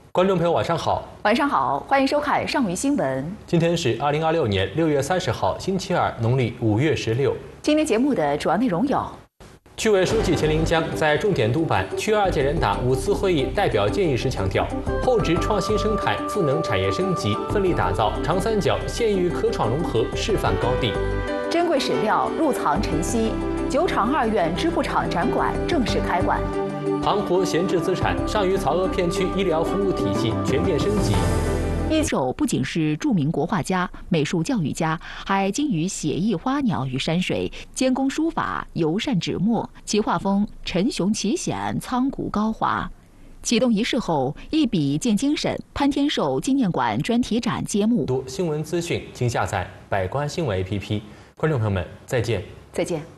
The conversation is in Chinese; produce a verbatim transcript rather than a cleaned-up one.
观众朋友，晚上好！ 晚上好，欢迎收看上虞新闻。 今天是二零二六年六月三十号，星期二，农历五月十六。 今天节目的主要内容有： 区委书记钱林江在重点督办区二届人大五次会议代表建议时强调，厚植创新生态，赋能产业升级，奋力打造长三角县域科创融合示范高地。 珍贵史料入藏晨曦，九厂二院织布厂展馆正式开馆。 庞博闲置资产，上虞曹娥片区医疗服务体系全面升级。 一手不仅是著名国画家、美术教育家，还精于写意花鸟与山水，兼工书法，尤善纸墨，其画风沉雄奇险，苍古高华。启动仪式后，一笔见精神潘天寿纪念馆专题展揭幕。 多新闻资讯，请下载百官新闻 A P P。观众朋友们，再见。 再见。